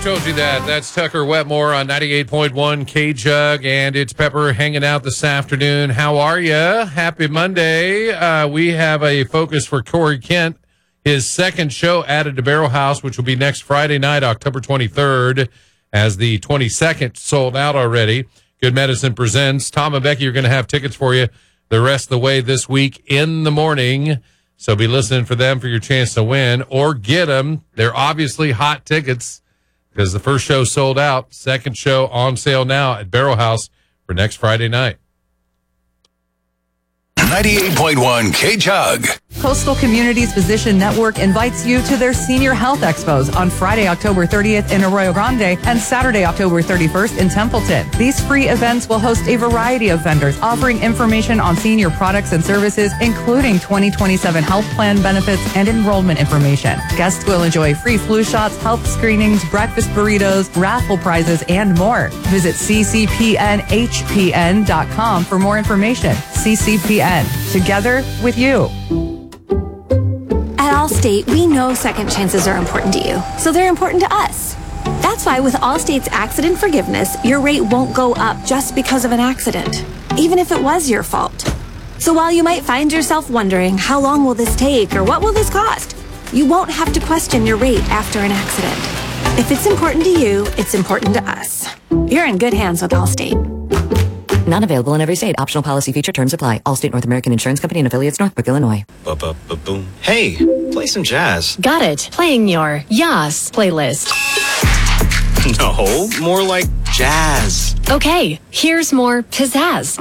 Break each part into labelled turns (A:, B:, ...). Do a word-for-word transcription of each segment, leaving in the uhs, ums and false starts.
A: told you that. That's Tucker Wetmore on ninety-eight point one K-Jug, and it's Pepper hanging out this afternoon. How are you? Happy Monday. Uh, we have a focus for Corey Kent, his second show added to Barrel House, which will be next Friday night, October twenty-third, as the twenty-second sold out already. Good Medicine presents. Tom and Becky are going to have tickets for you the rest of the way this week in the morning. So be listening for them for your chance to win or get them. They're obviously hot tickets because the first show sold out. Second show on sale now at Barrel House for next Friday night.
B: ninety-eight point one K-Jug.
C: Coastal Communities Physician Network invites you to their Senior Health Expos on Friday, October thirtieth in Arroyo Grande and Saturday, October thirty-first in Templeton. These free events will host a variety of vendors offering information on senior products and services, including twenty twenty-seven health plan benefits and enrollment information. Guests will enjoy free flu shots, health screenings, breakfast burritos, raffle prizes, and more. Visit c c p n h p n dot com for more information. C C P N, together with you.
D: At Allstate, we know second chances are important to you, so they're important to us. That's why with Allstate's accident forgiveness, your rate won't go up just because of an accident, even if it was your fault. So while you might find yourself wondering, how long will this take or what will this cost? You won't have to question your rate after an accident. If it's important to you, it's important to us. You're in good hands with Allstate.
E: Not available in every state. Optional policy feature terms apply. Allstate North American Insurance Company and affiliates, Northbrook, Illinois.
F: Ba-ba-ba-boom. Hey, play some jazz.
G: Got it. Playing your Yas playlist.
F: No, more like jazz.
G: Okay, here's more pizzazz.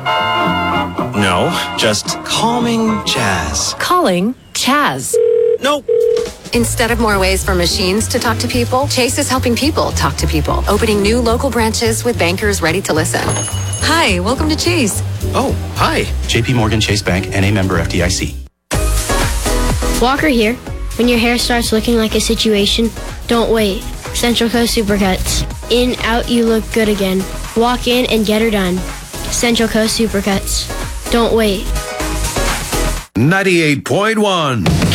F: No, just calming jazz.
G: Calling Chaz.
F: Nope.
H: Instead of more ways for machines to talk to people, Chase is helping people talk to people, opening new local branches with bankers ready to listen. Hi, welcome to Chase.
F: Oh, hi.
I: J P Morgan Chase Bank, N A member F D I C.
J: Walker here. When your hair starts looking like a situation, don't wait. Central Coast Supercuts. In, out, you look good again. Walk in and get her done. Central Coast Supercuts. Don't wait.
B: ninety-eight point one